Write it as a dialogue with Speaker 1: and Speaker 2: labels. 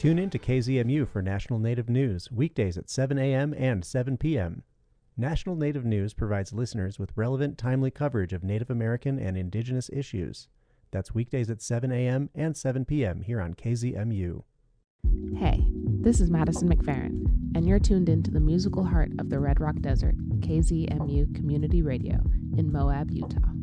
Speaker 1: Tune in to KZMU for National Native News, weekdays at 7 a.m. and 7 p.m. National Native News provides listeners with relevant, timely coverage of Native American and Indigenous issues. That's weekdays at 7 a.m. and 7 p.m. here on KZMU.
Speaker 2: Hey, this is Madison McFerrin, and you're tuned into the musical heart of the Red Rock Desert, KZMU Community Radio in Moab, Utah.